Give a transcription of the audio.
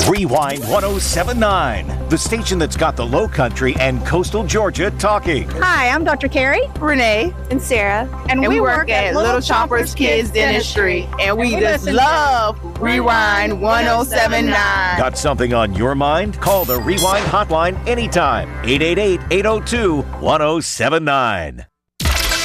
Rewind 1079, the station that's got the Low Country and coastal Georgia talking. Hi, I'm Dr. Carrie, Renee, and Sarah. and we work at Little Choppers Kids Dentistry. And we just love Rewind 1079. Got something on your mind? Call the Rewind hotline anytime. 888-802-1079.